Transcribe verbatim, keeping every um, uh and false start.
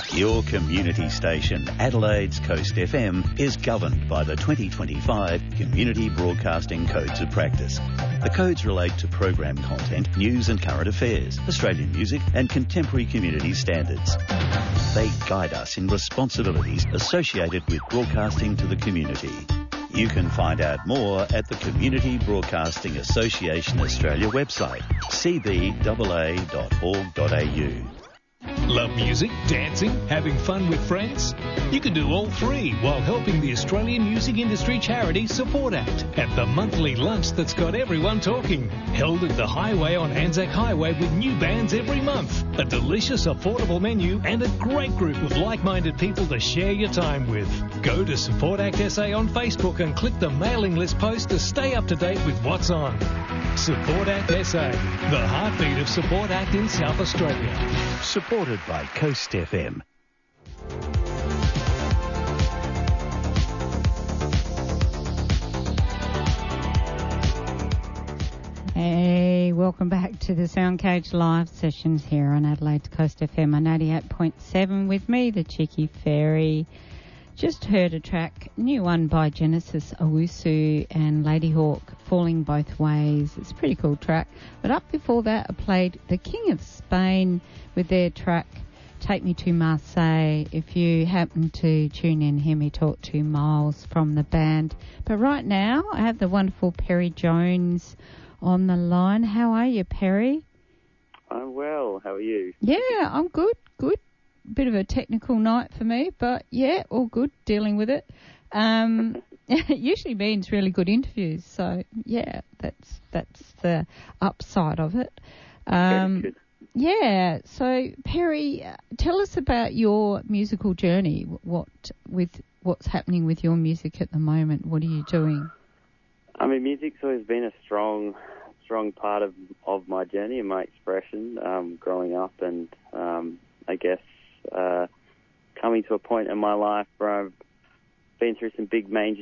Your community station, Adelaide's Coast F M, is governed by the twenty twenty-five Community Broadcasting Codes of Practice. The codes relate to program content, news and current affairs, Australian music and contemporary community standards. They guide us in responsibilities associated with broadcasting to the community. You can find out more at the Community Broadcasting Association Australia website, c b a a dot org dot a u. Love music, dancing, having fun with friends? You can do all three while helping the Australian music industry charity Support Act at the monthly lunch that's got everyone talking. Held at the Highway on Anzac Highway with new bands every month. A delicious, affordable menu and a great group of like-minded people to share your time with. Go to Support Act S A on Facebook and click the mailing list post to stay up to date with what's on. Support Act S A, the heartbeat of Support Act in South Australia. Supported by Coast F M. Hey, welcome back to the Soundcage Live sessions here on Adelaide's Coast F M on eighty-eight point seven with me, the Cheeky Fairy. Just heard a track, new one by Genesis Owusu and Ladyhawk, Falling Both Ways. It's a pretty cool track. But up before that, I played The King of Spain with their track, Take Me to Marseille. If you happen to tune in, hear me talk to Miles from the band. But right now, I have the wonderful Perry Jones on the line. How are you, Perry? I'm well. How are you? Yeah, I'm good, good. Bit of a technical night for me, but yeah, all good, dealing with it. Um, it usually means really good interviews, so yeah, that's that's the upside of it. Um, good. Yeah, so Perry, uh, tell us about your musical journey. What with what's happening with your music at the moment? What are you doing? I mean, music's always been a strong, strong part of of my journey and my expression um, growing up, and um, I guess. Uh, coming to a point in my life where I've been through some big major